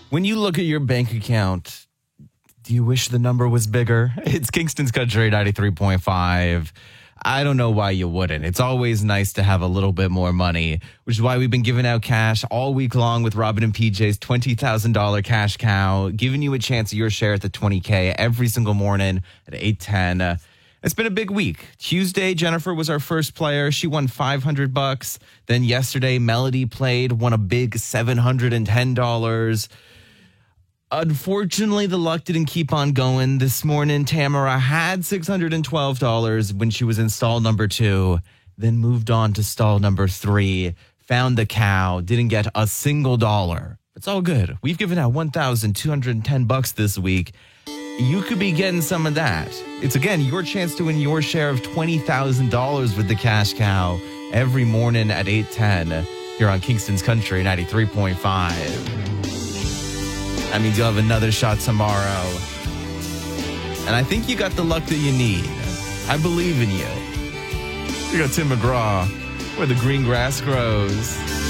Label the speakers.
Speaker 1: When you look at your bank account, do you wish the number was bigger? It's Kingston's Country 93.5. I don't know why you wouldn't. It's always nice to have a little bit more money, which is why we've been giving out cash all week long with Robin and PJ's $20,000 cash cow, giving you a chance at your share at the 20K every single morning at 8:10. It's been a big week. Tuesday, Jennifer was our first player. She won $500. Then yesterday, Melody played, won a big $710. Unfortunately, the luck didn't keep on going. This morning, Tamara had $612 when she was in stall number 2, then moved on to stall number 3, found the cow, didn't get a single dollar. It's all good. We've given out $1,210 this week. You could be getting some of that. It's, again, your chance to win your share of $20,000 with the cash cow every morning at 8:10 here on Kingston's Country 93.5. That means you'll have another shot tomorrow. And I think you got the luck that you need. I believe in you. We got Tim McGraw, where the green grass grows.